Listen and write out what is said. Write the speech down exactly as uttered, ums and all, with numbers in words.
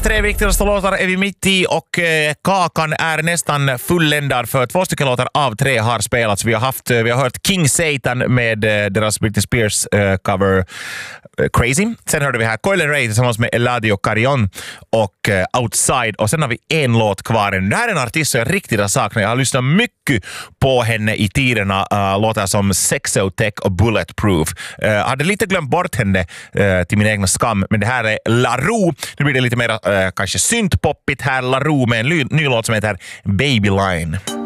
tre viktigaste låtar är vi mitt i och eh, kakan är nästan fulländad för två stycken låtar av tre har spelats. Vi har, haft, vi har hört King Satan med eh, deras Britney Spears eh, cover eh, Crazy. Sen hörde vi här Coil Ray tillsammans med Eladio Carrion och eh, Outside. Och sen har vi en låt kvar. Det här är en artist som jag riktigt saknar. Jag har lyssnat mycket på henne i tiderna. Uh, låtar som Sexotech och Bulletproof. Jag uh, hade lite glömt bort henne uh, till min egna skam. Men det här är La Rue. Nu blir det lite mer uh, kanske syntpoppigt här. La Rue med en ny, ny låt som heter Baby Line.